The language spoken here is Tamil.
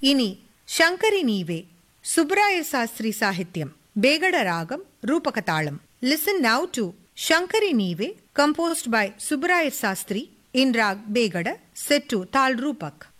இனி சங்கரி நீவே, சுப்பராய சாஸ்திரி சாகித்யம், பேகட ராகம், ரூபக தாளம். Listen now to Shankari Nive, composed by Subbaraya Sastry in rag Begada, set to Tal Rupak.